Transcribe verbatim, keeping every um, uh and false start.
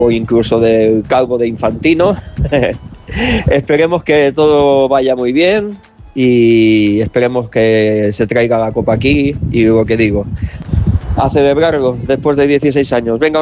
o incluso del calvo de Infantino. Esperemos que todo vaya muy bien y esperemos que se traiga la copa aquí y lo que digo, a celebrarlo después de dieciséis años. Venga.